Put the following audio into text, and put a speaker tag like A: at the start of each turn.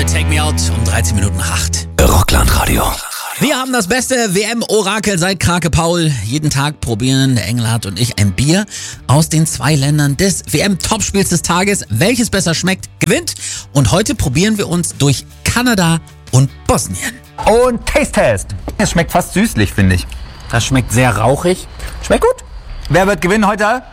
A: mit Take Me Out um 13 Minuten nach 8.
B: Rockland Radio.
A: Wir haben das beste WM-Orakel seit Krake Paul. Jeden Tag probieren der Engelhardt und ich ein Bier aus den 2 Ländern des WM-Topspiels des Tages. Welches besser schmeckt, gewinnt. Und heute probieren wir uns durch Kanada und Bosnien.
B: Und Taste-Test. Es schmeckt fast süßlich, finde ich.
C: Das schmeckt sehr rauchig.
B: Schmeckt gut. Wer wird gewinnen heute?